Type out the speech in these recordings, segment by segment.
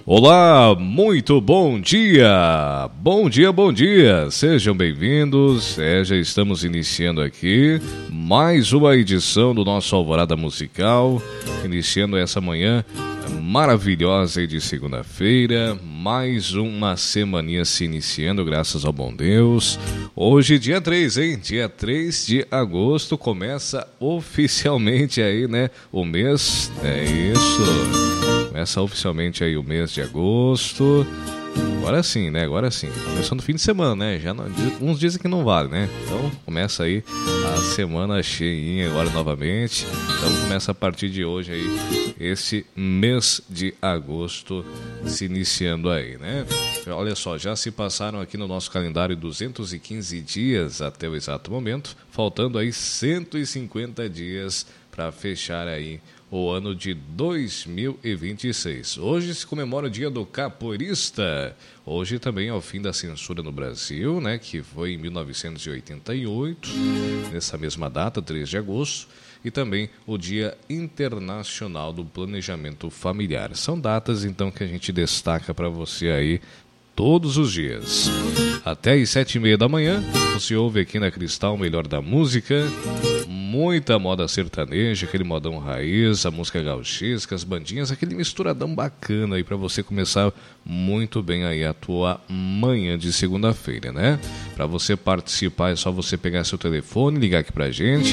Olá, muito bom dia! Bom dia, bom dia! Sejam bem-vindos, já estamos iniciando aqui mais uma edição do nosso Alvorada Musical, iniciando essa manhã maravilhosa aí de segunda-feira, mais uma semaninha se iniciando, graças ao bom Deus. Hoje dia 3, hein? Dia 3 de agosto, começa oficialmente aí, né? O mês, é isso. Começa oficialmente aí o mês de agosto. Agora sim, né? Agora sim. Começando o fim de semana, né? Já não, uns dizem que não vale, né? Então começa aí a semana cheinha agora novamente. Então começa a partir de hoje aí esse mês de agosto se iniciando aí, né? Olha só, já se passaram aqui no nosso calendário 215 dias até o exato momento, faltando aí 150 dias para fechar aí o ano de 2026. Hoje se comemora o dia do capoeirista. Hoje também é o fim da censura no Brasil, né, que foi em 1988, nessa mesma data, 3 de agosto, e também o Dia Internacional do Planejamento Familiar. São datas, então, que a gente destaca para você aí todos os dias. Até às 7h30 da manhã, você ouve aqui na Cristal o melhor da música, muita moda sertaneja, aquele modão raiz, a música gauchesca, as bandinhas, aquele misturadão bacana aí para você começar muito bem aí a tua manhã de segunda-feira, né? Para você participar é só você pegar seu telefone, ligar aqui pra gente,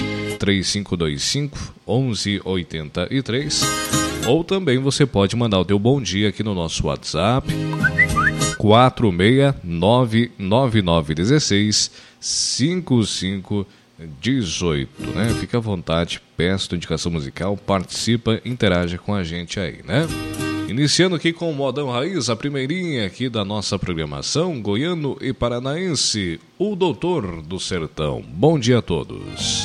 3525-1183, ou também você pode mandar o teu bom dia aqui no nosso WhatsApp, 46999165518, né? Fica à vontade, peça tua indicação musical, participa, interaja com a gente aí, né? Iniciando aqui com o Modão Raiz, a primeirinha aqui da nossa programação, goiano e paranaense, o Doutor do Sertão. Bom dia a todos.